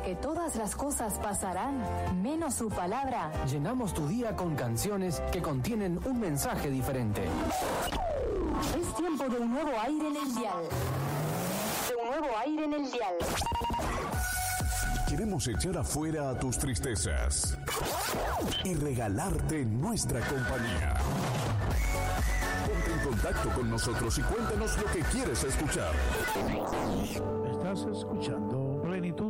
que todas las cosas pasarán, menos su palabra. Llenamos tu día con canciones que contienen un mensaje diferente. Es tiempo de un nuevo aire en el dial. De un nuevo aire en el dial. Queremos echar afuera a tus tristezas y regalarte nuestra compañía. Ponte en contacto con nosotros y cuéntanos lo que quieres escuchar. Estás escuchando Plenitud